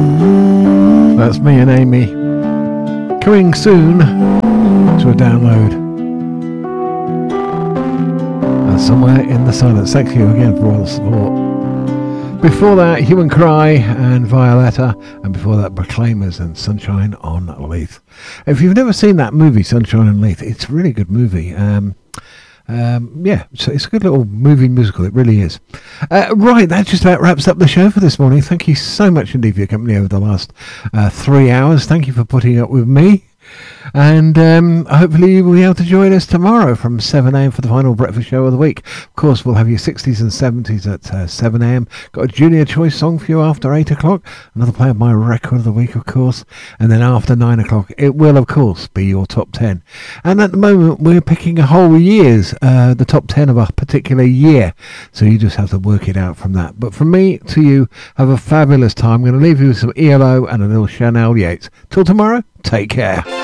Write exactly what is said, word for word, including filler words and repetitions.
That's me and Amy. Coming soon to a download. And Somewhere in the Silence. Thank you again for all the support. Before that, Hue and Cry and Violetta. And before that, Proclaimers and Sunshine on Leith. If you've never seen that movie, Sunshine on Leith, it's a really good movie. Um, Um, yeah, so it's a good little movie musical, it really is. Uh, right, that just about wraps up the show for this morning. Thank you so much indeed for your company over the last uh, three hours. Thank you for putting up with me. And um, hopefully you will be able to join us tomorrow from seven a.m. for the final breakfast show of the week. Of course, we'll have your sixties and seventies at uh, seven a.m. Got a Junior Choice song for you after eight o'clock. Another play of my record of the week, of course. And then after nine o'clock, it will, of course, be your top ten. And at the moment, we're picking a whole year's, uh, the top ten of a particular year. So you just have to work it out from that. But from me to you, have a fabulous time. I'm going to leave you with some E L O and a little Chanel Yates. Till tomorrow, take care.